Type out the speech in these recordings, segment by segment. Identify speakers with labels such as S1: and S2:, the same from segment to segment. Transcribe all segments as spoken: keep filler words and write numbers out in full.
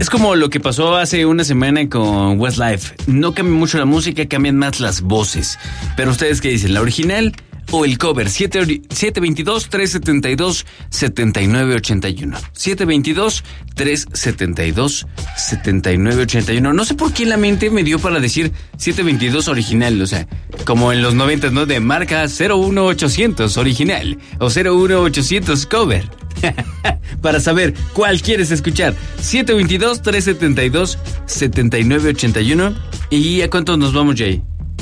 S1: Es como lo que pasó hace una semana con Westlife. No cambia mucho la música, cambian más las voces. Pero ustedes, ¿qué dicen? ¿La original o el cover? siete veintidós, trescientos setenta y dos, setenta y nueve ochenta y uno. siete veintidós, trescientos setenta y dos, setenta y nueve ochenta y uno. No sé por qué la mente me dio para decir siete veintidós original. O sea, como en los noventas, ¿no? De marca cero uno ochocientos original o cero uno ochocientos cover. Para saber cuál quieres escuchar. siete veintidós, trescientos setenta y dos, setenta y nueve ochenta y uno. ¿Y a cuánto nos vamos, Jay?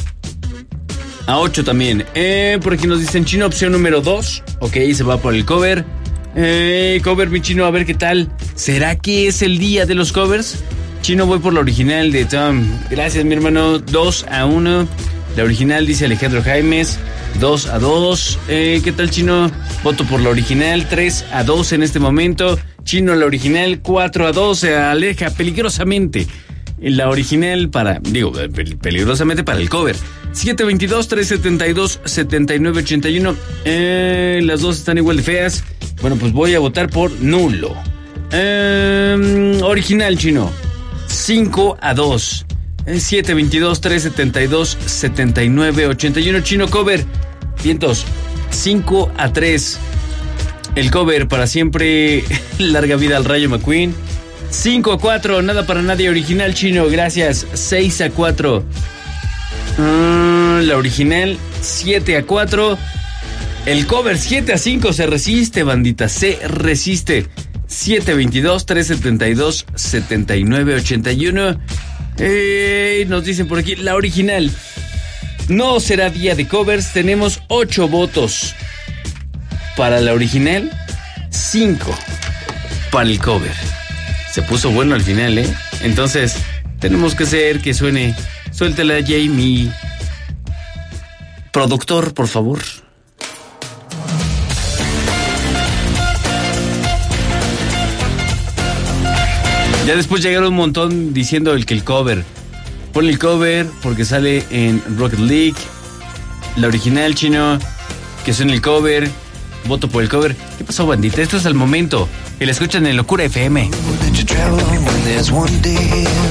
S1: A ocho también. Eh, por aquí nos dicen chino, opción número dos. Ok, se va por el cover. Eh, cover, mi chino, a ver qué tal. ¿Será que es el día de los covers? Chino, voy por la original de Tom. Gracias, mi hermano. dos a uno. La original, dice Alejandro Jaimes. dos a dos. Eh, ¿Qué tal, chino? Voto por la original. tres a dos en este momento. Chino, la original. cuatro a dos. Se aleja peligrosamente. La original para, digo, peligrosamente para el cover. siete veintidós, trescientos setenta y dos, setenta y nueve ochenta y uno. Eh, las dos están igual de feas. Bueno, pues voy a votar por nulo. Eh, original, chino. cinco a dos. siete veintidós, trescientos setenta y dos, setenta y nueve ochenta y uno. Chino, cover. Vientos. cinco a tres. El cover, para siempre. Larga vida al Rayo McQueen. cinco a cuatro. Nada para nadie. Original, chino. Gracias. seis a cuatro. Uh, la original. siete a cuatro. El cover. siete a cinco. Se resiste, bandita. Se resiste. siete veintidós, trescientos setenta y dos, setenta y nueve ochenta y uno. Eh, nos dicen por aquí, la original. No será día de covers. Tenemos ocho votos para la original, cinco para el cover. Se puso bueno al final, ¿eh? Entonces, tenemos que hacer que suene. Suéltala, Jamie. Productor, por favor. Ya después llegaron un montón diciendo el que el cover. Pon el cover porque sale en Rocket League. La original, chino. Que suene el cover. Voto por el cover. ¿Qué pasó, bandita? Esto es al momento. Que la escuchan en Locura F M.